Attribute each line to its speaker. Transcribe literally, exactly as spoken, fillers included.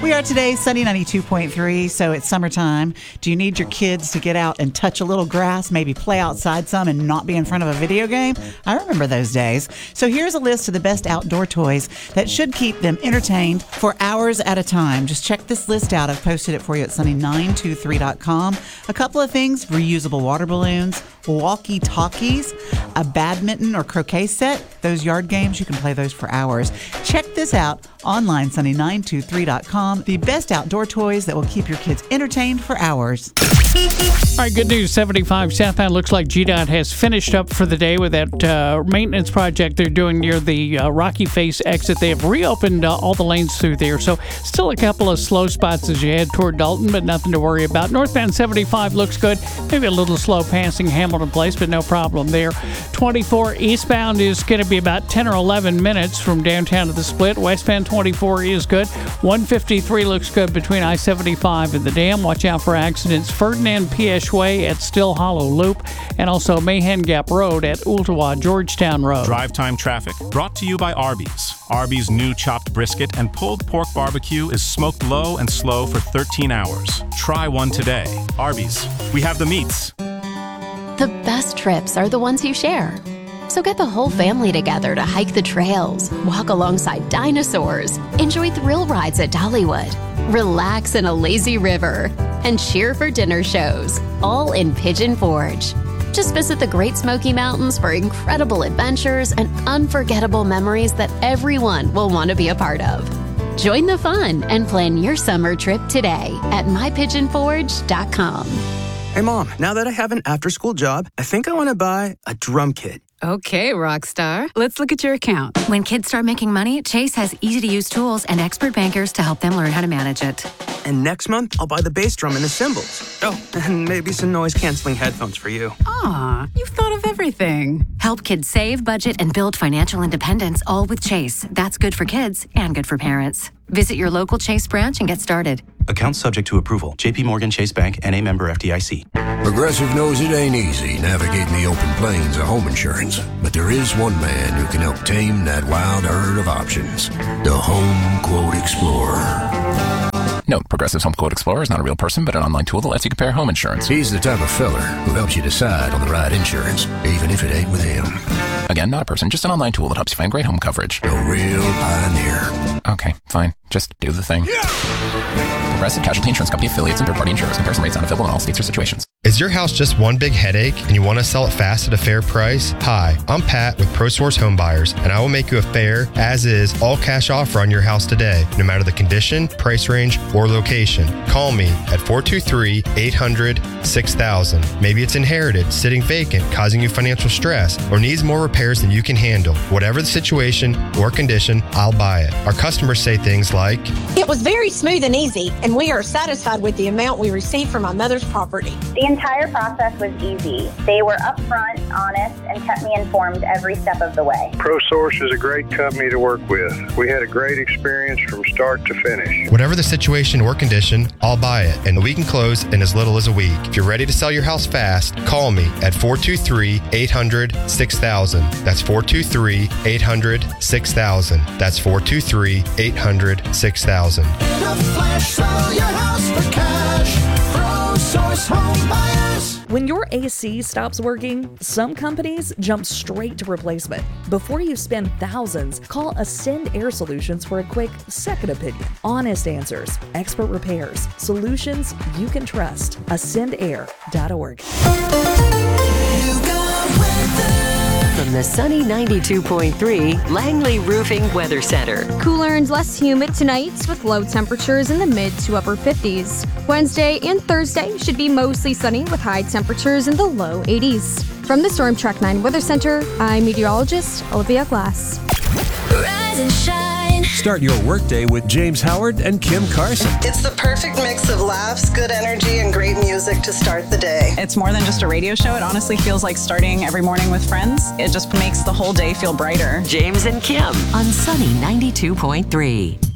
Speaker 1: We are today Sunny ninety-two point three, so it's summertime. Do you need your kids to get out and touch a little grass, maybe play outside some and not be in front of a video game? I remember those days. So here's a list of the best outdoor toys that should keep them entertained for hours at a time. Just check this list out. I've posted it for you at sunny nine two three dot com. A couple of things: reusable water balloons, walkie-talkies, a badminton or croquet set. Those yard games, you can play those for hours. Check this out online, sunny nine two three dot com. The best outdoor toys that will keep your kids entertained for hours.
Speaker 2: All right, good news. seventy-five southbound looks like G DOT has finished up for the day with that uh, maintenance project they're doing near the uh, Rocky Face exit. They have reopened uh, all the lanes through there, so still a couple of slow spots as you head toward Dalton, but nothing to worry about. Northbound seventy-five looks good. Maybe a little slow passing Hamilton Place, but no problem there. twenty-four eastbound is going to be about ten or eleven minutes from downtown to the split. Westbound twenty-four is good. one fifty-three looks good between I seventy-five and the dam. Watch out for accidents. Ferdinand Piesch Way at Still Hollow Loop, and also Mahan Gap Road at Ooltewah Georgetown Road.
Speaker 3: Drive time traffic brought to you by Arby's. Arby's new chopped brisket and pulled pork barbecue is smoked low and slow for thirteen hours. Try one today. Arby's, we have the meats.
Speaker 4: The best trips are the ones you share. So get the whole family together to hike the trails, walk alongside dinosaurs, enjoy thrill rides at Dollywood, relax in a lazy river, and cheer for dinner shows, all in Pigeon Forge. Just visit the Great Smoky Mountains for incredible adventures and unforgettable memories that everyone will want to be a part of. Join the fun and plan your summer trip today at my pigeon forge dot com.
Speaker 5: Hey, Mom, now that I have an after-school job, I think I want to buy a drum kit.
Speaker 6: Okay, Rockstar. Let's look at your account.
Speaker 7: When kids start making money, Chase has easy-to-use tools and expert bankers to help them learn how to manage it.
Speaker 5: And next month, I'll buy the bass drum and the cymbals. Oh, and maybe some noise-canceling headphones for you.
Speaker 6: Aw, you've thought of everything.
Speaker 7: Help kids save, budget, and build financial independence, all with Chase. That's good for kids and good for parents. Visit your local Chase branch and get started.
Speaker 8: Account subject to approval. J P Morgan Chase Bank, N A member F D I C.
Speaker 9: Progressive knows it ain't easy navigating the open plains of home insurance, but there is one man who can help tame that wild herd of options. The Home Quote Explorer.
Speaker 10: Note, Progressive's Home Quote Explorer is not a real person, but an online tool that lets you compare home insurance.
Speaker 9: He's the type of feller who helps you decide on the right insurance, even if it ain't with him.
Speaker 10: Again, not a person, just an online tool that helps you find great home coverage.
Speaker 9: A real pioneer.
Speaker 10: Okay, fine. Just do the thing. Progressive Casualty Insurance Company affiliates and third-party insurers. Comparison rates not available in all states or situations.
Speaker 11: Is your house just one big headache and you want to sell it fast at a fair price? Hi, I'm Pat with ProSource Home Buyers, and I will make you a fair, as-is, all-cash offer on your house today, no matter the condition, price range, or location. Call me at four two three, eight hundred, six thousand. Maybe it's inherited, sitting vacant, causing you financial stress, or needs more repairs than you can handle. Whatever the situation or condition, I'll buy it. Our customers say things like,
Speaker 12: "It was very smooth and easy, and we are satisfied with the amount we received from my mother's property."
Speaker 13: The entire process was easy. They were upfront, honest, and kept me informed every step of the way.
Speaker 14: ProSource is a great company to work with. We had a great experience from start to finish.
Speaker 11: Whatever the situation or condition, I'll buy it, and we can close in as little as a week. If you're ready to sell your house fast, call me at four two three, eight hundred, six thousand. That's four two three, eight hundred, six thousand. That's four two three, eight hundred, six thousand.
Speaker 15: Sell your house for cash. ProSource Home Buyers.
Speaker 16: When your A C stops working, some companies jump straight to replacement. Before you spend thousands, call Ascend Air Solutions for a quick second opinion. Honest answers, expert repairs, solutions you can trust. ascend air dot org.
Speaker 17: From the Sunny ninety-two point three Langley Roofing Weather Center.
Speaker 18: Cooler and less humid tonight with low temperatures in the mid to upper fifties. Wednesday and Thursday should be mostly sunny with high temperatures in the low eighties. From the Storm Track nine Weather Center, I'm meteorologist Olivia Glass.
Speaker 19: Rise and shine. Start your workday with James Howard and Kim Carson.
Speaker 20: It's the perfect mix of laughs, good energy, and great music to start the day.
Speaker 2: It's more than just a radio show. It honestly feels like starting every morning with friends. It just makes the whole day feel brighter.
Speaker 17: James and Kim on Sunny ninety-two point three.